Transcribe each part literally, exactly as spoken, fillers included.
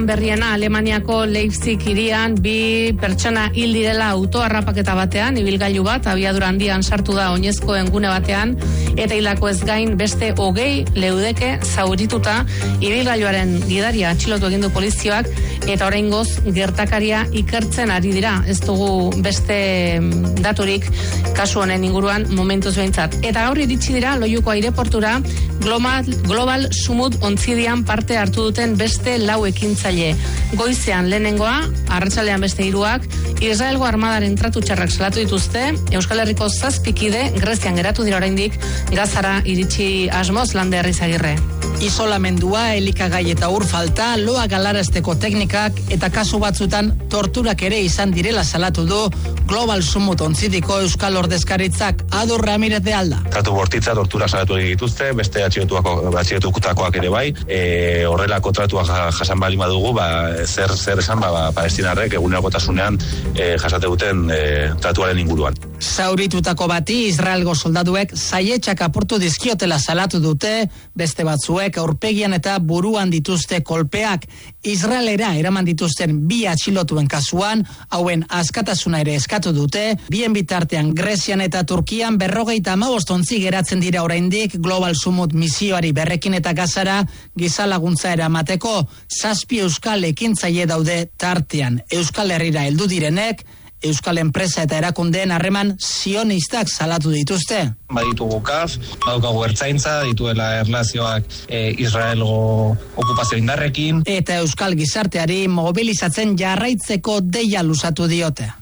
Berriena, Alemaniako Leipzig hirian bi pertsona hil direla autoharrapaketa batean, ibilgailu bat abiadura handian sartu da oinezkoen gune batean, eta hildako ez gain beste hogei leudeke zaurituta. Ibilgailuaren gidaria atxilotu egin du polizioak, eta oraingoz gertakaria ikertzen ari dira. Ez dugu beste daturik kasu honen inguruan momentuz behintzat. Eta gaur iritsi dira Loiuko aireportura Global, Global Sumut ontzidian parte hartu duten beste lau ekintzaile. Goizean lehenengoa, arratsalean beste hiruak, Israelgo armadaren tratu txarrak salatu dituzte. Euskal Herriko zazpikide Grezian geratu dira oraindik Gazara iritsi asmoz. Lander Izagirre. Isolamendua, elikagai eta ur falta, loa galarazteko teknikak eta kasu batzutan torturak ere izan direla salatu du Global Sumut ontzidiko Euskal Ordezkaritzak. Adur Ramirez de Alda. Tratu bortitza, tortura salatu dituzte, beste atxilotukutakoak ere bai. E, horrelako tratuak jasan bali badugu, ba, zer, zer esan ba, ba, palestinarrek egunerokotasunean e, jasate duten e, tratuaren inguruan. Zauritutako bati Israelgo soldaduek saietxak apurtu dizkiotela salatu dute, beste batzuek aurpegian eta buruan dituzte kolpeak. Israelera eraman dituzten bi atxilotuen kasuan, hauen askatasuna ere eskatu dute, bien bitartean Grezian eta Turkian berrogeita hamabost ontzi geratzen dira oraindik Global Sumut misioari berrekin eta Gazara giza laguntza eramateko. Zazpi euskal ekintzaile daude tartean. Euskal Herrira heldu direnek, euskal enpresa eta erakundeen harreman sionistak salatu dituzte. Baditugu kaf, badaukagu ertzaintza, dituela erlazioak e, Israelgo okupazio indarrekin. Eta euskal gizarteari mobilizatzen jarraitzeko deia luzatu diote.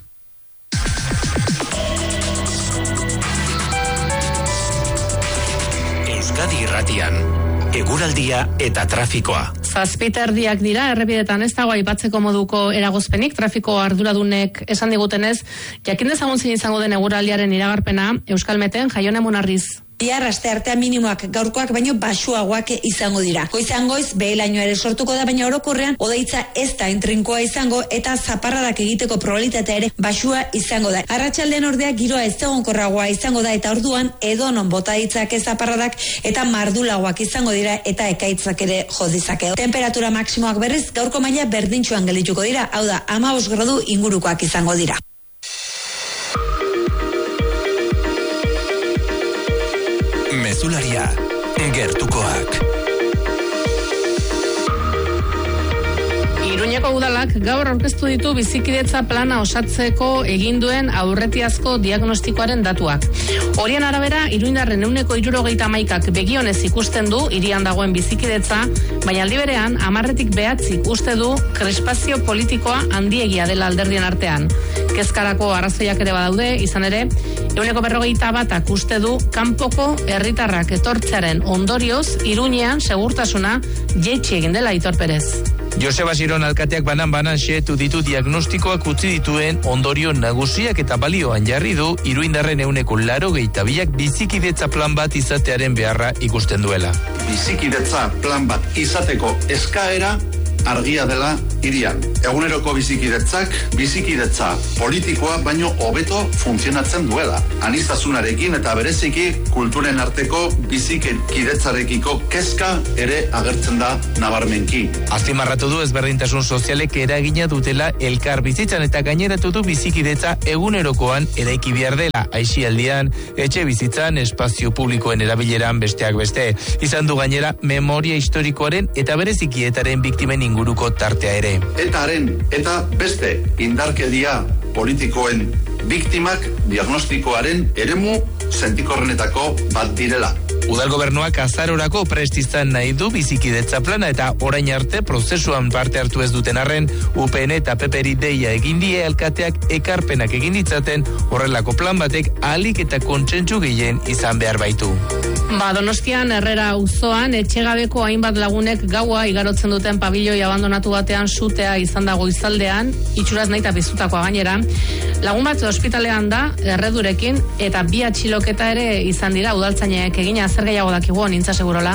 Euskadi Irratian, eguraldia eta trafikoa. Zazpiterdiak dira, errepidetan ez dago aipatzeko moduko eragozpenik, trafiko arduradunek esan digutenez, jakin dezagun zein izango den eguraldiaren iragarpena, Euskalmeten Jaione Munarriz. Bihar asteartean minimoak gaurkoak baino baxuagoak izango dira. Goizan goiz behe-lainoa ere sortuko da, baina orokorrean odeitza ez da entrinkoa izango eta zaparradak egiteko probabilitatea ere baxua izango da. Arratsaldean ordea giroa ezegonkorragoa izango da eta orduan edonon bota ditzake zaparradak eta mardulagoak izango dira eta ekaitzak ere jo ditzake. Temperatura maksimoak berriz gaurko maila berdintsuan geldituko dira, hau da hamabost gradu ingurukoak izango dira. Mezularia, gertukoak. Iruñeko udalak gaur aurkeztu ditu bizikidetza plana osatzeko egin duen aurretiazko diagnostikoaren datuak. Horien arabera, Iruindarren ehuneko hirurogeita hamaikak begionez ikusten du hirian dagoen bizikidetza, baina aldi berean hamarretik behatzik uste du krespazio politikoa handiegia dela alderdien artean. Kezkarako arrazoiak ere badaude, izan ere, ehuneko berrogeita batak uste du kanpoko herritarrak etortzearen ondorioz Iruñean segurtasuna jaitsi egin dela. Aitor Perez. Joseba Ziron alkateak banan-banan xehetu ditu diagnostikoak utzi dituen ondorio nagusiak eta balioan jarri du Iruindarren ehuneko laurogeita biak bizikidetza plan bat izatearen beharra ikusten duela. Bizikidetza plan bat izateko eskaera argia dela hirian. Eguneroko bizikidetzak, bizikidetza politikoa baino hobeto funtzionatzen duela. Aniztasunarekin eta bereziki kulturen arteko bizikidetzarekiko kezka ere agertzen da nabarmenki. Azpimarratu du ezberdintasun sozialek eragina dutela elkar bizitzan eta gaineratu du bizikidetza egunerokoan eraiki behar dela. Aisialdian, etxe bizitzan, espazio publikoen erabileran besteak beste. Izan du gainera memoria historikoaren eta berezikietaren biktimen inguruko tartea ere. Eta haren, eta beste indarkeria politikoen biktimak diagnostikoaren eremu sentikorrenetako bat direla. Udal gobernuak azarorako prest izan nahi du bizikidetza plana eta orain arte prozesuan parte hartu ez duten arren U P N eta P P-ri deia egin die alkateak ekarpenak egin ditzaten horrelako plan batek ahalik eta kontsentsu gehien izan behar baitu. Ba, Donostian Herrera auzoan etxegabeko hainbat lagunek gaua igarotzen duten pabilioi abandonatu batean sutea izan da goizaldean, itxuraz nahi eta bizutakoa gainera. Lagun bat ospitalean da, erredurekin, eta bi atxiloketa ere izan dira udaltzainek egina. Zer gehiago dakigu, Nintza Segurola?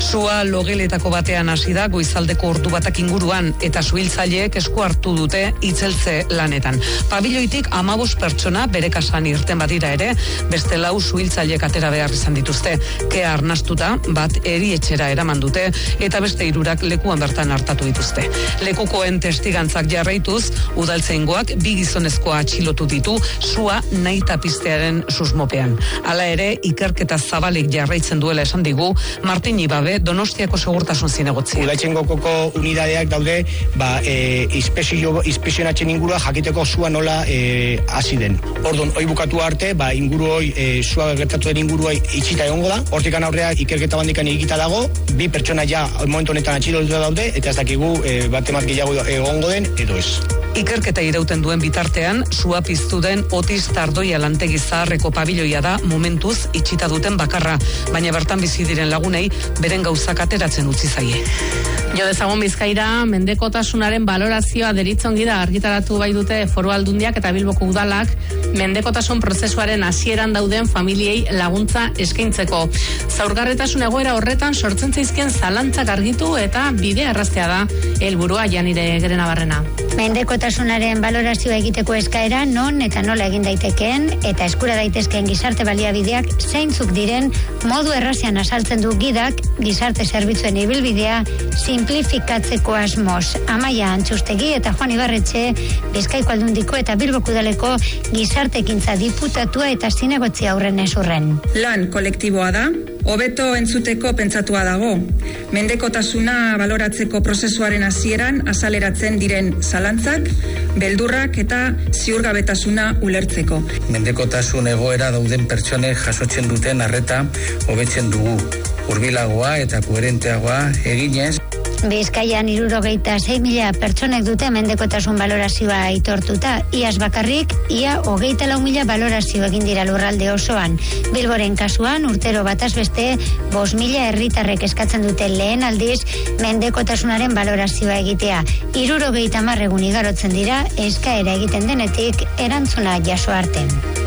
Sua logeletako batean hasi da goizaldeko ordu batak inguruan eta suhiltzaileek esku hartu dute itzeltze lanetan. Pabiloitik hamabost pertsona bere kasan irten badira ere, beste lau suhiltzaileek atera behar izan dituzte. Kea arnastuta bat erietxera eraman dute eta beste hirurak lekuan bertan hartatu dituzte. Lekukoen testigantzak jarraituz, udaltzaingoak bi gizonezkoa atxilotu ditu sua nahita piztearen susmopean. Hala ere, ikerketa zabalik jarraitzen duela esan digu Martin Ibabe Donostiako segurtasun zinegotzia. Udaltzaingoko unidadeak daude, ba, e, inspezio, inspezionatzen ingurua jakiteko sua nola e, hasi den. Orduan, hoi bukatu arte, ba, inguru hoi, e, sua gertatu den ingurua itxita egongo da. Hortikan aurrea ikerketa bandikan egita dago, bi pertsona ja momentu honetan atxilotuta daude, eta ez dakigu e, bat emat gehiago egongo den, edo ez. Ikerketa irauten duen bitartean, sua piztu den Otiz Tardoia lantegi zaharreko pabiloia da momentuz itxita duten bakarra, baina bertan bizi diren lagunei beren gauzak ateratzen utzi zaie. Jo dezagun Bizkaira, mendekotasunaren balorazioa deritzongi da argitaratu bai dute Foru Aldundiak eta Bilboko Udalak mendekotasun prozesuaren hasieran dauden familiei laguntza eskaintzeko. Zaurgarritasun egoera horretan sortzen zaizkien zalantzak argitu eta bide erraztea da helburua Janire Gerenabarrena. Mendekotasunaren balorazioa egiteko eskaera non eta nola egin daitekeen eta eskura daitezkeen gizarte baliabideak zeintzuk diren modu errazean azaltzen du gidak gizarte zerbitzuen ibilbidea simplifikatzeko asmoz. Amaia Antxustegi eta Juan Ibarretxe Bizkaiko Aldundiko eta Bilboko Udaleko gizartekintza diputatua eta zinegotzia aurren esurren. Lan kolektiboa da, hobeto entzuteko pentsatua dago. Mendekotasuna baloratzeko prozesuaren hasieran azaleratzen diren zalantzak, beldurrak eta ziurgabetasuna ulertzeko. Mendekotasun egoera dauden pertsonek jasotzen duten arreta hobetzen dugu. Hurbilagoa eta koherenteagoa eginez. Bizkaian hirurogeita sei mila pertsonek dute mendekotasun balorazioa aitortuta. Iaz bakarrik, ia hogeita lau mila balorazio egin dira lurralde osoan. Bilboren kasuan, urtero bataz beste, bost mila herritarrek eskatzen dute lehen aldiz mendekotasunaren balorazioa egitea. Hirurogeita hamar egun igarotzen dira, eskaera egiten denetik erantzuna jaso arte.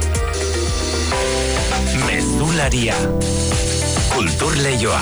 Mezularia. Kultur leioa.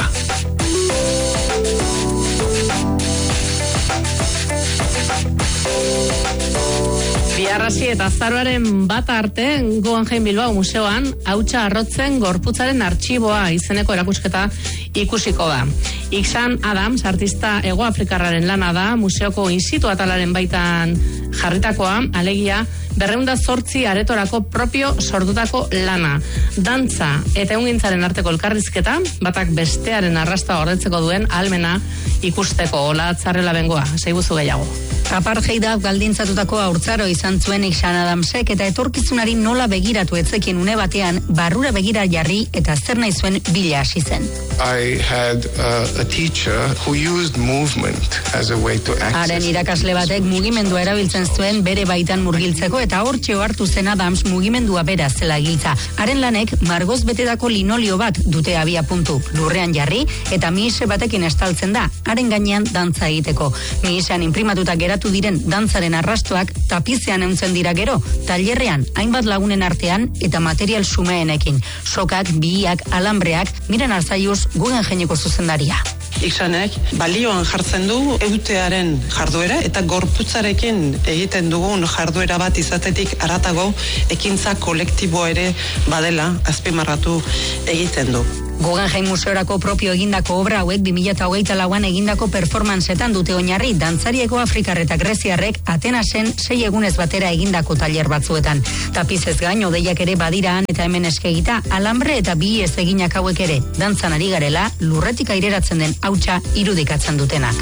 Biarrasi eta azaroaren bat arte Guggenheim Bilbao museoan hautsa arrotzen gorputzaren artxiboa izeneko erakusketa ikusiko da. Ixan Adams, artista hegoafrikarraren lana da, museoko in situ atalaren baitan jarritakoa, alegia berreunda zortzi aretorako propio sortutako lana. Dantza eta egungintzaren arteko elkarrizketa, batak bestearen arrastoa gordetzeko duen ahalmena ikusteko. Ola Atzarrela bengoa, seiguzu gehiago. Apartheida galdintzatutako haurtzaro izan zuen Ixan Adamsek eta etorkizunari nola begiratu etzekien une batean barrura begira jarri eta zer nahi zuen bila hasi zen. I had uh, a teacher who used movement as a way to access. Haren irakasle batek mugimendua erabiltzen zuen bere baitan murgiltzeko eta hortxe hartu zen Adams mugimendua bera zela giltza. Haren lanek margoz betetako linolio bat dute abia puntu. Lurrean jarri eta mihise batekin estaltzen da, haren gainean dantza egiteko. Mihisean imprimatuta geratu diren dantzaren arrastoak tapizean euntzen dira gero, tailerrean hainbat lagunen artean eta material sumeenekin. Sokak, bihiak, alambreak, miren arzaiuz Guggenheimeko zuzendaria. Ixanek balioan jartzen du eutearen jarduera eta gorputzarekin egiten dugun jarduera bat izatetik haratago ekintza kolektibo ere badela azpimarratu egiten du. Guggenheim museorako propio egindako obra hauek bi mila hogeita lauan egindako performanceetan dute oinarri dantzarieko afrikar eta greziarrek Atenasen sei egunez batera egindako tailer batzuetan. Tapizez gain odeiak ere badiran eta hemen eskegita alambre eta bi ez eginak hauek ere dantzan ari garela lurretik aireratzen den hautsa irudikatzen dutenak.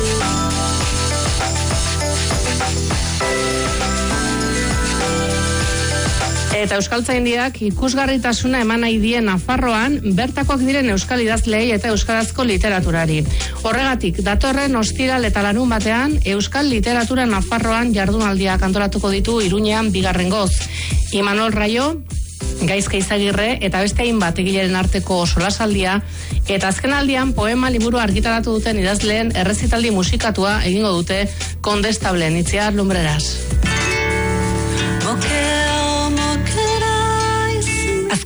Eta Euskaltzaindiak ikusgarritasuna eman nahi die Nafarroan bertakoak diren euskal idazleei eta euskarazko literaturari. Horregatik, datorren ostiral eta larun batean euskal literatura Nafarroan jardunaldiak antolatuko ditu Iruñean bigarrengoz. Imanol Raio, Gaizka Izagirre eta beste hainbat egileren arteko solasaldia eta azkenaldian poema liburu argitaratu duten idazleen errezitaldi musikatua egingo dute Kondestablen. Itziar Lumbreras.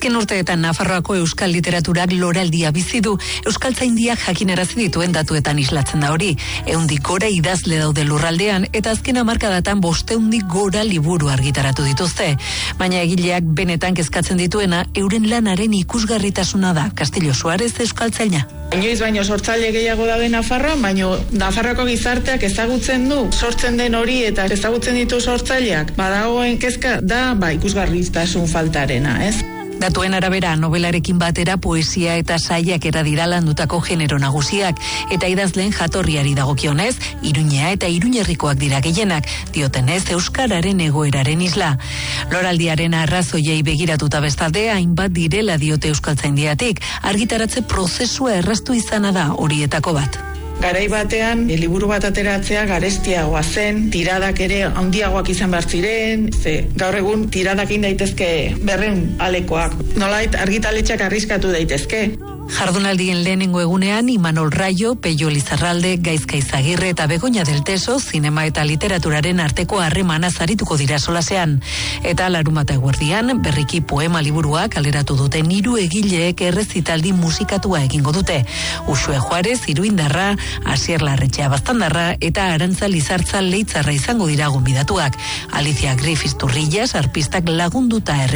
Azken urteetan Nafarroako euskal literaturak loraldia bizi du. Euskaltzaindiak jakinarazi dituen datuetan islatzen da hori. Ehundik gora idazle daude lurraldean eta azken hamarkadatan bosteundik gora liburu argitaratu dituzte. Baina egileak benetan kezkatzen dituena euren lanaren ikusgarritasuna da. Castillo Suárez euskaltzaina. Inoiz baino sortzaile gehiago daude Nafarroan, baino Nafarroako gizarteak ezagutzen du sortzen den hori eta ezagutzen ditu sortzaileak. Badagoen kezka da ba ikusgarritasun faltarena, ez? Datuen arabera, nobelarekin batera poesia eta saiak dira landutako genero nagusiak, eta idazleen jatorriari dagokionez, Iruñea eta Iruñerrikoak dira gehienak, diotenez euskararen egoeraren isla. Loraldiaren arrazoiei begiratuta bestalde, hainbat direla diote euskaltzaindiatik, argitaratze prozesua erraztu izana da horietako bat. Garai batean, e, liburu bat ateratzea garestiagoa zen, tiradak ere handiagoak izan behar ziren, ze gaur egun tiradak egin daitezke berreun alekoak. Nolait argitaletxeak arriskatu daitezke. Jardunaldien lehenengo egunean, Imanol Raio, Peio Lizarralde, Gaizka Izagirre eta Begoña del Teso, zinema eta literaturaren arteko harremana zarituko dira solasean. Eta larumata eguerdian, berriki poema liburuak kaleratu duten hiru egileek errezitaldi musikatua egingo dute. Uxue Juarez, Iruindarra, Asier Larretxea Baztandarra eta Arantza Lizartza Leitzarra izango dira gonbidatuak. Alicia Griffiths Turrillas, arpistak lagunduta erre